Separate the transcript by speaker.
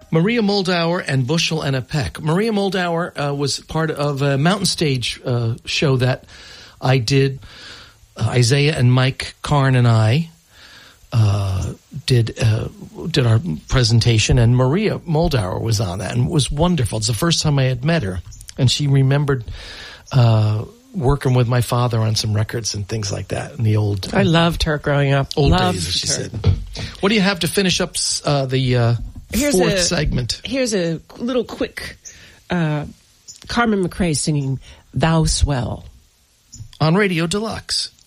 Speaker 1: Maria Moldauer and Bushel and a Peck. Maria Moldauer was part of a Mountain Stage show that I did. Isaiah and Mike Karn and I did our presentation, and Maria Moldauer was on that, and it was wonderful. It's the first time I had met her, and she remembered working with my father on some records and things like that in the old.
Speaker 2: I loved her growing up.
Speaker 1: Old days, as she said. What do you have to finish up the fourth segment?
Speaker 2: Here's a little quick Carmen McRae singing "Thou Swell"
Speaker 1: on Radio Deluxe.